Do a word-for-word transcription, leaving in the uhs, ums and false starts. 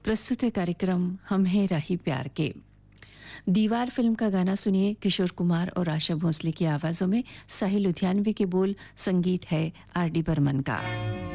प्रस्तुत है कार्यक्रम हम हैं राही प्यार के। दीवार फिल्म का गाना सुनिए, किशोर कुमार और आशा भोसले की आवाज़ों में। साहिल लुधियानवी के बोल, संगीत है आर डी बर्मन का।